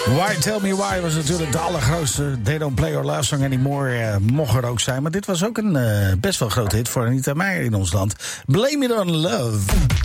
Why Tell Me Why was natuurlijk de allergrootste They Don't Play Our Love Song Anymore. Mocht er ook zijn, maar dit was ook een best wel grote hit voor Anita Meijer in ons land. Blame It On Love.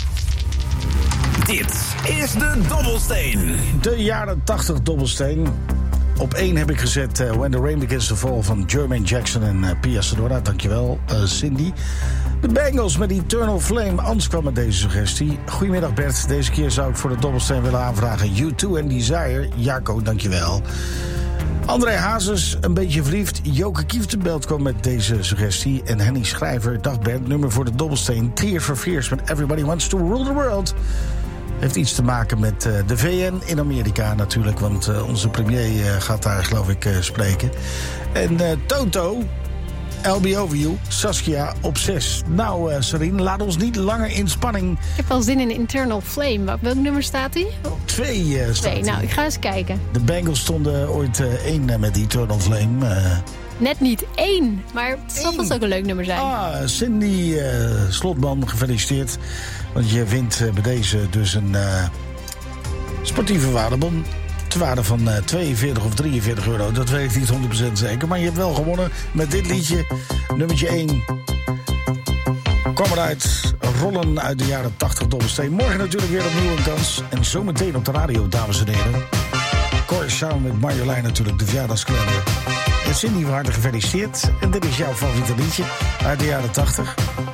Dit is de Dobbelsteen. De jaren 80 Dobbelsteen. Op 1 heb ik gezet When the Rain Begins to Fall van Jermaine Jackson en Pia Sedora. Dankjewel, Cindy. De Bangles met Eternal Flame. Ans kwam met deze suggestie. Goedemiddag Bert. Deze keer zou ik voor de Dobbelsteen willen aanvragen U2 en Desire. Jaco, dankjewel. André Hazes, een beetje verliefd. Joke Kieftenbelt kwam met deze suggestie. En Henny Schrijver, dag Bert. Nummer voor de Dobbelsteen. Tears for Fears met Everybody Wants to Rule the World. Heeft iets te maken met de VN in Amerika natuurlijk. Want onze premier gaat daar geloof ik spreken. En Toto, LB Over You, Saskia op 6. Nou Sarine, laat ons niet langer in spanning. Ik heb wel zin in Eternal Flame. Welk nummer staat die? 2 staat die. Nou, ik ga eens kijken. De Bengals stonden ooit 1 met Eternal Flame. Net niet 1, maar het zal vast ook een leuk nummer zijn. Cindy Slotman, gefeliciteerd. Want je wint bij deze dus een sportieve waardebon. Ter waarde van 42 of 43 euro. Dat weet ik niet 100% zeker. Maar je hebt wel gewonnen met dit liedje. Nummertje 1. Kwam eruit. Rollen uit de jaren 80 Dobbelsteen. Morgen natuurlijk weer opnieuw een kans. En zometeen op de radio, dames en heren. Cor samen met Marjolein natuurlijk de verjaardagskalender. En Cindy, van harte gefeliciteerd. En dit is jouw favoriete liedje uit de jaren 80.